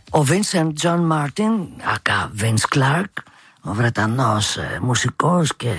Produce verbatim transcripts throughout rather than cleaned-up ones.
Ο Vincent John Martin, ακά Vince Clarke, ο Βρετανός ε, μουσικός και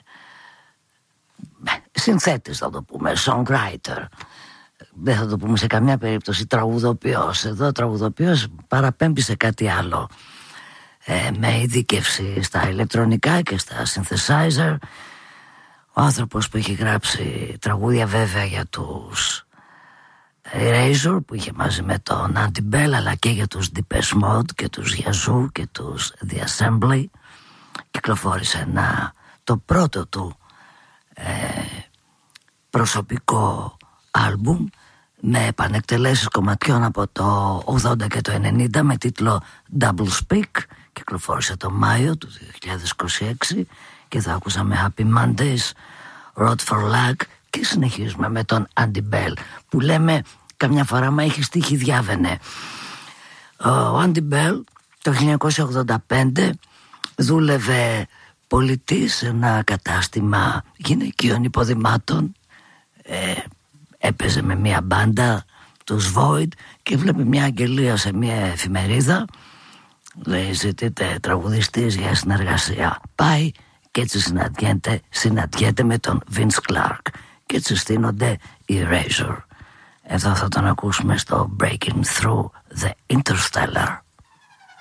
ε, συνθέτης, θα το πούμε, songwriter. Δεν θα το πούμε σε καμιά περίπτωση τραγουδοποιός. Εδώ τραγουδοποιός παραπέμπει σε κάτι άλλο, ε, με ειδίκευση στα ηλεκτρονικά και στα synthesizer. Ο άνθρωπος που έχει γράψει τραγούδια βέβαια για τους Erasure, που είχε μαζί με τον Andy Bell, αλλά και για τους Depeche Mode και τους Yazoo και τους The Assembly. Κυκλοφόρησε ένα, το πρώτο του ε, προσωπικό άλμπουμ με επανεκτελέσεις κομματιών από το ογδόντα και το ενενήντα με τίτλο Double Speak. Κυκλοφόρησε το Μάιο του δύο χιλιάδες είκοσι έξι και θα ακούσαμε Happy Mondays, Road for Luck και συνεχίζουμε με τον Andy Bell, που λέμε καμιά φορά μα έχει στίχη διάβαινε. Ο Andy Bell το χίλια εννιακόσια ογδόντα πέντε δούλευε πολιτής σε ένα κατάστημα γυναικείων υποδημάτων, ε, έπαιζε με μια μπάντα, τους Void, και βλέπει μια αγγελία σε μια εφημερίδα, λέει ζητείτε τραγουδιστής για συνεργασία. Πάει και έτσι συναντιέται, συναντιέται με τον Vince Clarke και έτσι στείνονται οι Erasure. Εδώ θα τον ακούσουμε στο Breaking Through the Interstellar.